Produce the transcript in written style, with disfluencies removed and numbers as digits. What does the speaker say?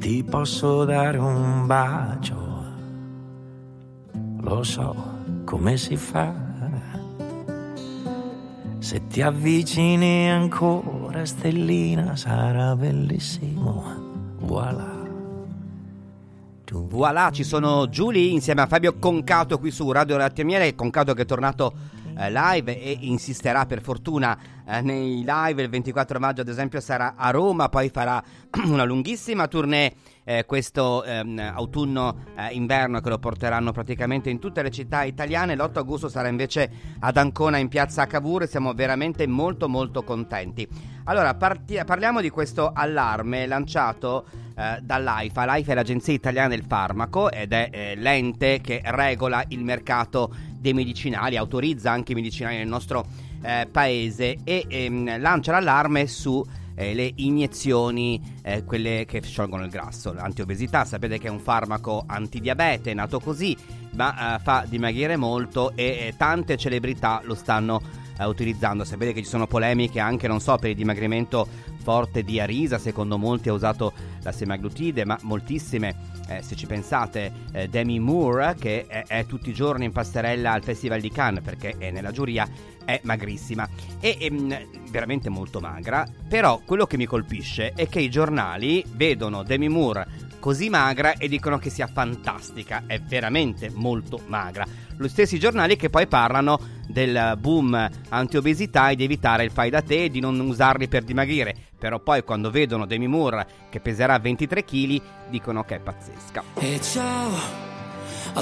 ti posso dare un bacio, lo so come si fa, se ti avvicini ancora stellina sarà bellissimo, voilà. Voilà, ci sono Giulia insieme a Fabio Concato qui su Radio Latte e Miele. Concato che è tornato live e insisterà per fortuna nei live. Il 24 maggio ad esempio sarà a Roma, poi farà una lunghissima tournée questo autunno-inverno che lo porteranno praticamente in tutte le città italiane. L'8 agosto sarà invece ad Ancona in piazza Cavour. Siamo veramente molto molto contenti. Allora parliamo di questo allarme lanciato dall'AIFA. L'AIFA è l'Agenzia Italiana del Farmaco ed è l'ente che regola il mercato dei medicinali, autorizza anche i medicinali nel nostro paese e lancia l'allarme su le iniezioni, quelle che sciolgono il grasso, l'antiobesità. Sapete che è un farmaco antidiabete, è nato così, ma fa dimagrire molto e tante celebrità lo stanno utilizzando. Sapete che ci sono polemiche anche, non so, per il dimagrimento forte di Arisa. Secondo molti ha usato la semaglutide, ma moltissime, se ci pensate, Demi Moore che è tutti i giorni in passerella al Festival di Cannes perché è nella giuria, è magrissima e veramente molto magra. Però quello che mi colpisce è che i giornali vedono Demi Moore così magra e dicono che sia fantastica, è veramente molto magra. Lo stessi giornali che poi parlano del boom antiobesità e di evitare il fai da te e di non usarli per dimagrire, però poi quando vedono Demi Moore che peserà 23 kg dicono che è pazzesca. E ciao